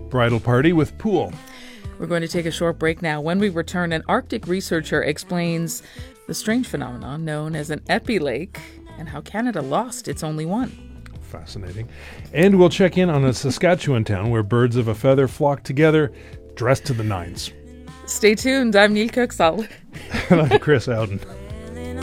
Bridal party with pool. We're going to take a short break now. When we return, an Arctic researcher explains the strange phenomenon known as an epilake and how Canada lost its only one. Fascinating. And we'll check in on a Saskatchewan town where birds of a feather flock together, dressed to the nines. Stay tuned. I'm Neil Cooksahl. And I'm Chris Howden.